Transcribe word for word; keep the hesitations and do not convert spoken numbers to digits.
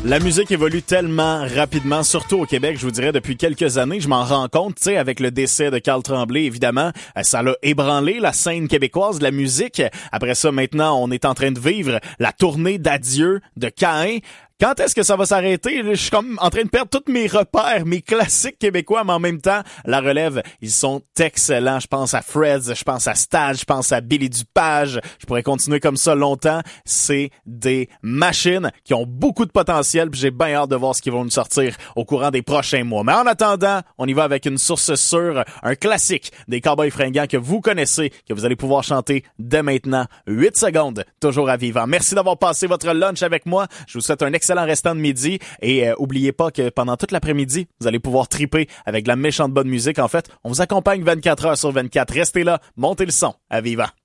La musique évolue tellement rapidement, surtout au Québec, je vous dirais, depuis quelques années. Je m'en rends compte, tu sais, avec le décès de Carl Tremblay, évidemment, ça l'a ébranlé la scène québécoise de la musique. Après ça, maintenant, on est en train de vivre la tournée d'adieu de Caïn. Quand est-ce que ça va s'arrêter? Je suis comme en train de perdre tous mes repères, mes classiques québécois, mais en même temps, la relève, ils sont excellents. Je pense à Freds, je pense à Stage, je pense à Billy Dupage. Je pourrais continuer comme ça longtemps. C'est des machines qui ont beaucoup de potentiel, puis j'ai bien hâte de voir ce qu'ils vont nous sortir au courant des prochains mois. Mais en attendant, on y va avec une source sûre, un classique des Cowboys fringants que vous connaissez, que vous allez pouvoir chanter dès maintenant. huit secondes, toujours à vivant. Merci d'avoir passé votre lunch avec moi. Je vous souhaite un excellent restant de midi et euh, oubliez pas que pendant toute l'après-midi, vous allez pouvoir triper avec de la méchante bonne musique. En fait, on vous accompagne vingt-quatre heures sur vingt-quatre. Restez là, montez le son, à vivant.